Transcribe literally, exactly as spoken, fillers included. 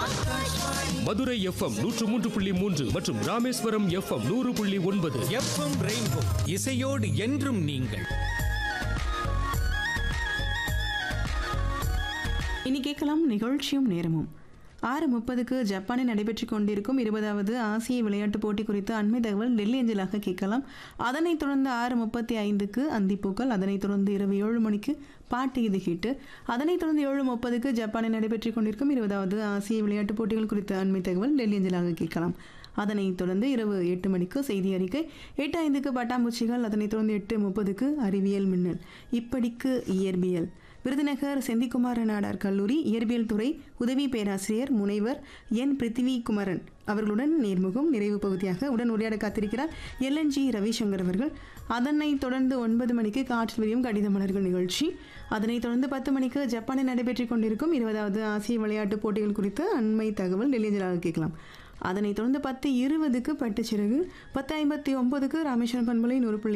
Madurai FM நூற்று மூன்று புள்ளி மூன்று மற்றும் ராமேஸ்வரம் எஃப்எம் நூறு புள்ளி ஒன்பது. எஃப்எம் ரெயின்போ இசையோடு என்றும் நீங்கள். இனி கேட்கலாம் நிகழ்ச்சியும் நேரமும். ஆறு முப்பதுக்கு ஜப்பானில் நடைபெற்றுக் கொண்டிருக்கும் இருபதாவது ஆசிய விளையாட்டுப் போட்டி குறித்து அண்மை தகவல் டெல்லி அஞ்சலாக கேட்கலாம். அதனைத் தொடர்ந்து ஆறு முப்பத்தி ஐந்துக்கு அந்திப்பூக்கள், அதனைத் தொடர்ந்து இரவு ஏழு மணிக்கு பாட்டு இது ஹிட்டு, அதனைத் தொடர்ந்து ஏழு முப்பதுக்கு ஜப்பானில் நடைபெற்றுக் கொண்டிருக்கும் இருபதாவது ஆசிய விளையாட்டுப் போட்டிகள் குறித்த அண்மை தகவல் டெல்லி அஞ்சலாக கேட்கலாம். அதனைத் தொடர்ந்து இரவு எட்டு மணிக்கு செய்தி அறிக்கை, எட்டு ஐந்துக்கு பட்டாம்பூச்சிகள், அதனைத் தொடர்ந்து எட்டு முப்பதுக்கு அறிவியல் மின்னல், இப்படிக்கு இயற்பியல். விருதுநகர் செந்திக்குமார நாடார் கல்லூரி இயற்பியல் துறை உதவி பேராசிரியர் முனைவர் என் பிருத்திவி குமரன் அவர்களுடன் நேர்முகம் நிறைவு பகுதியாக உடன் உரையாட காத்திருக்கிறார் எல்என்ஜி ரவிசங்கர் அவர்கள். அதனைத் தொடர்ந்து ஒன்பது மணிக்கு காற்றில் விரியும் கடித மலர்கள் நிகழ்ச்சி, அதனைத் தொடர்ந்து பத்து மணிக்கு ஜப்பானில் நடைபெற்றுக் கொண்டிருக்கும் இருபதாவது ஆசிய விளையாட்டுப் போட்டிகள் குறித்து அண்மை தகவல் டெல்லியஞ்சலாக கேட்கலாம். அதனைத் தொடர்ந்து பத்து இருபதுக்கு பட்டுச்சிறகு, பத்து ஐம்பத்தி ஒன்பதுக்கு ராமேஸ்வரம் பண்பலை நூறு புள்ளி